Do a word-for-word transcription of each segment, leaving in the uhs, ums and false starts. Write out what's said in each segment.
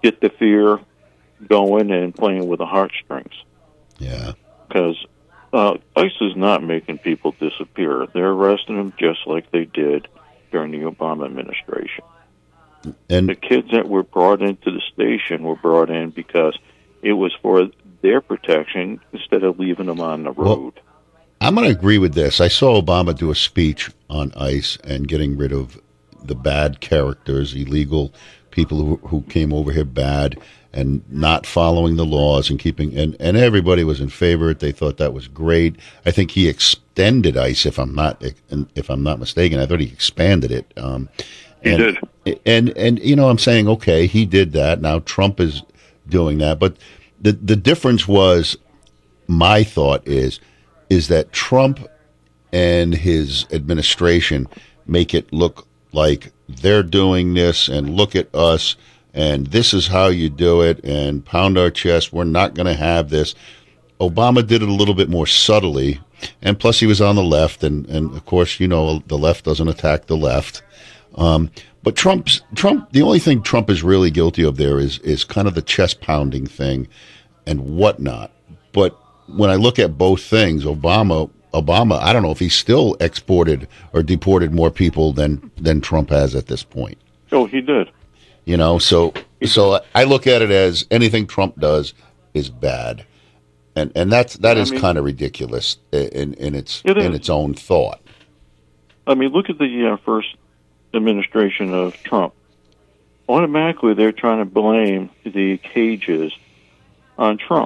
get the fear going and playing with the heartstrings. Yeah. Because uh, ICE is not making people disappear. They're arresting them just like they did during the Obama administration. And the kids that were brought into the station were brought in because it was for their protection instead of leaving them on the road. Well, I'm going to agree with this. I saw Obama do a speech on ICE and getting rid of the bad characters, illegal people who, who came over here bad and not following the laws and keeping, and, and everybody was in favor of it. They thought that was great. I think he extended ICE, if I'm not, if I'm not mistaken. I thought he expanded it. Um, he and, did. And, and, you know, I'm saying, okay, he did that. Now Trump is doing that. But the, the difference was, my thought is, is that Trump and his administration make it look like they're doing this and look at us and this is how you do it and pound our chest. We're not going to have this. Obama did it a little bit more subtly, and plus he was on the left, and, and of course, you know, the left doesn't attack the left. Um, but Trump's Trump, the only thing Trump is really guilty of there is is kind of the chest pounding thing and whatnot. But when I look at both things, Obama, Obama, I don't know if he still exported or deported more people than than Trump has at this point. Oh, he did. You know, so so I look at it as anything Trump does is bad, and and that's that is I mean, kind of ridiculous in in its it in its own thought. I mean, look at the uh, first administration of Trump. Automatically, they're trying to blame the cages on Trump,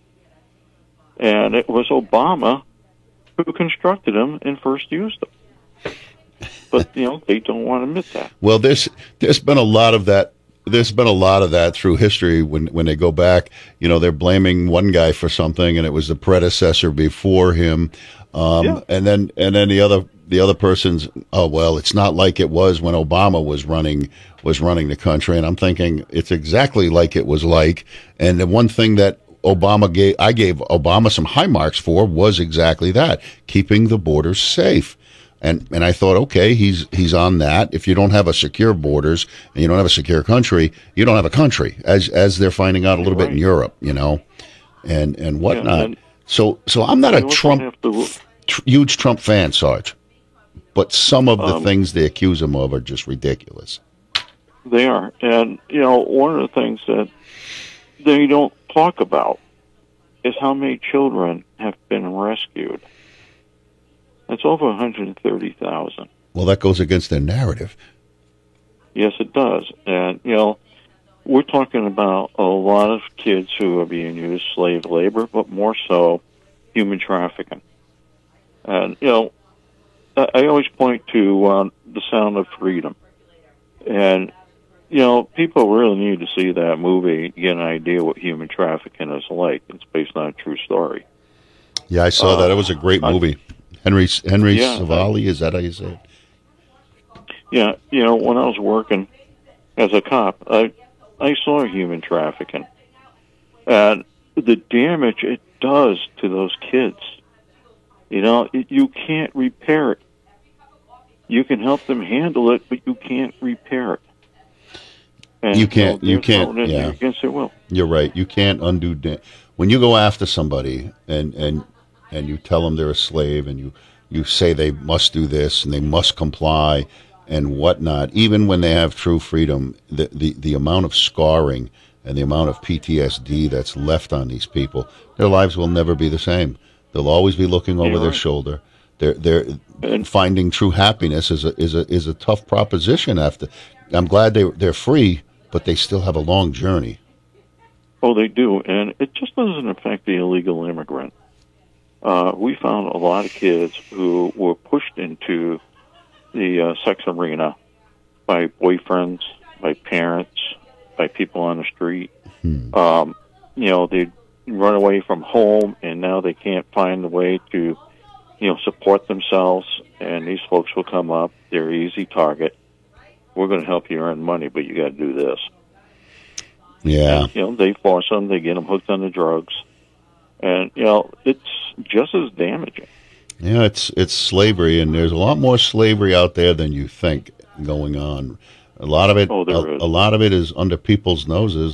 and it was Obama who constructed them and first used them. But, you know, they don't want to admit that. Well, there's there's been a lot of that. There's been a lot of that through history when, when they go back. You know, they're blaming one guy for something, and it was the predecessor before him. Um, yeah. And then and then the other the other person's, oh, well, it's not like it was when Obama was running was running the country. And I'm thinking it's exactly like it was like. And the one thing that Obama gave, I gave Obama some high marks for was exactly that, keeping the borders safe. And and I thought, okay, he's he's on that. If you don't have a secure borders and you don't have a secure country, you don't have a country, as as they're finding out a little right. bit in Europe, you know, and and whatnot. Yeah, and so so I'm not a Trump tr- huge Trump fan, Sarge, but some of the um, things they accuse him of are just ridiculous. They are, and you know, one of the things that they don't talk about is how many children have been rescued. That's over one hundred thirty thousand. Well, that goes against their narrative. Yes, it does. And, you know, we're talking about a lot of kids who are being used slave labor, but more so human trafficking. And, you know, I always point to uh, The Sound of Freedom. And, you know, people really need to see that movie to get an idea what human trafficking is like. It's based on a true story. Yeah, I saw uh, that. It was a great movie. I, Henry Henry yeah, Savali, is that how you say it? Yeah, you know, when I was working as a cop, I I saw human trafficking, and the damage it does to those kids. You know, it, you can't repair it. You can help them handle it, but you can't repair it. And, you can't. You, know, you can't. Yeah. Against their will. You're right. You can't undo da- when you go after somebody and and. and you tell them they're a slave, and you, you say they must do this, and they must comply, and whatnot, even when they have true freedom, the, the, the amount of scarring and the amount of P T S D that's left on these people, their lives will never be the same. They'll always be looking over You're their right. shoulder. They're, they're and finding true happiness is a, is a, is a tough proposition. After, I'm glad they, they're free, but they still have a long journey. Oh, they do, and it just doesn't affect the illegal immigrant. Uh, we found a lot of kids who were pushed into the uh, sex arena by boyfriends, by parents, by people on the street. Hmm. Um, you know, they run away from home, and now they can't find a way to, you know, support themselves. And these folks will come up. They're an easy target. We're going to help you earn money, but you got to do this. Yeah. And, you know, they force them. They get them hooked on the drugs. And, you know, it's just as damaging. Yeah, it's it's slavery, and there's a lot more slavery out there than you think going on. A lot of it, oh, there a, is. a lot of it is under people's noses,